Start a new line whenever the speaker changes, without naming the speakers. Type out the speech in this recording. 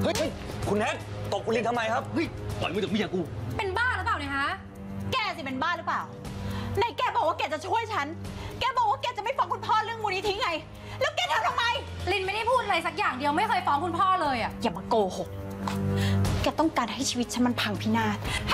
เฮ้ยคุณแนทตบคุณลินทำไมครับเฮ้ยปล่อยมือจากเมียกู
เป็นบ้าหรือเปล่าเนี่ยฮะ
แกสิเป็นบ้าหรือเปล่าไหนแกบอกว่าแกจะช่วยฉันแกบอกว่าแกจะไม่ฟ้องคุณพ่อเรื่องมูลนิธิไงแล้วแกทำไม
ลินไม่ได้พูดอะไรสักอย่างเดียวไม่เคยฟ้องคุณพ่อเลยอ่ะ
อย่ามาโกหกแกต้องการให้ชีวิตฉันมันพังพินาศ